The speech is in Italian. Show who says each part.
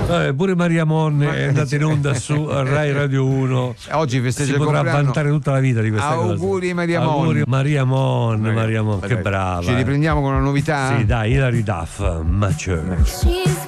Speaker 1: Pure Maria Mon è andata in onda su Rai Radio 1.
Speaker 2: Oggi festeggia
Speaker 1: si
Speaker 2: il
Speaker 1: potrà
Speaker 2: compleanno.
Speaker 1: vantare tutta la vita di questa cosa.
Speaker 2: Auguri Maria Mon.
Speaker 1: Auguri Maria Mon, che brava.
Speaker 2: Ci riprendiamo con una novità?
Speaker 1: Sì, dai, Hilary Duff, Mature.
Speaker 3: She's